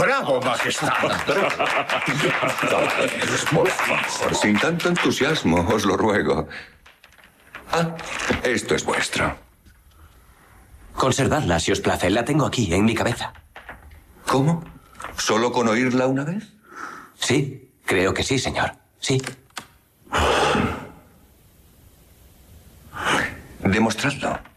¡Bravo, majestad! Por favor, sin tanto entusiasmo, os lo ruego. Ah, esto es vuestro. Conservadla, si os place. La tengo aquí, en mi cabeza. ¿Cómo? ¿Solo con oírla una vez? Sí, creo que sí, señor. Sí. Demostradlo.